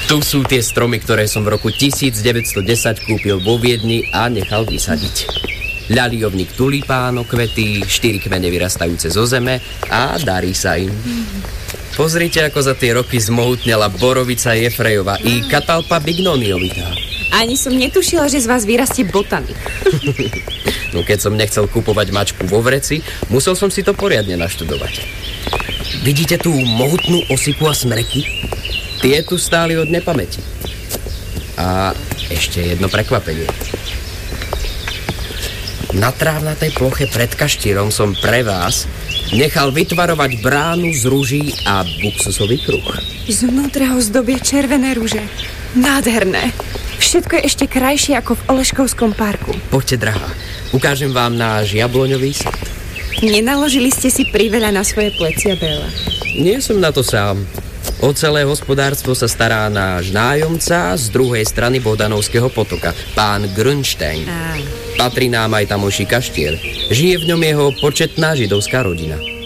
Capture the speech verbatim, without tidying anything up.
Tu sú tie stromy, ktoré som v roku devätnásťstodesať kúpil vo Viedni a nechal vysadiť. Ľaliovník tulipáno, kvety, štyri kmene vyrastajúce zo zeme a darí sa im. Pozrite, ako za tie roky zmohutnela borovica Jefrejova i katalpa bignoniovitá. Ani som netušila, že z vás vyrastie botanik. No keď som nechcel kupovať mačku vo vreci, musel som si to poriadne naštudovať. Vidíte tú mohutnú osiku a smreky? Tie tu stáli od nepamäti. A ešte jedno prekvapenie. Na trávnatej ploche pred kaštírom som pre vás nechal vytvarovať bránu z ruží a buksusový kruh. Znútra ho zdobia červené ruže. Nádherné. Všetko je ešte krajšie ako v Oleškovskom parku. Poďte, drahá, ukážem vám náš jabloňový sad. Nenaložili ste si priveľa na svoje plecia, Béla? Nie som na to sám. O celé hospodárstvo sa stará náš nájomca z druhej strany Bohdanovského potoka, pán Grünstein. Patrí nám aj tamojší kaštier. Žije v ňom jeho početná židovská rodina.